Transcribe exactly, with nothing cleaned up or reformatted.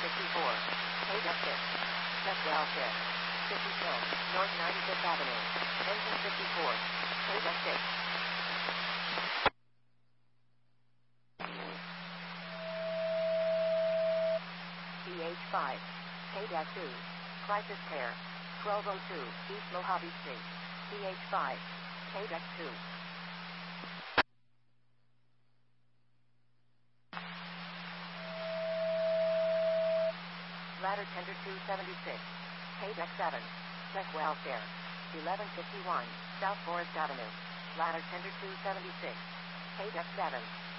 fifty-four. K-Deck six. Bethwell six. fifty-ten. North ninety-fifth Avenue. Engine fifty-four. K-Deck six. B H five. K-Deck two. Crisis Pair. twelve oh two. East Mojave Street. B H five. K-Deck two. Ladder Tender two seventy-six. K-Deck seven. Bethwell Fair. eleven fifty-one. South Forest Avenue. Ladder Tender two seventy-six. K-Deck seven.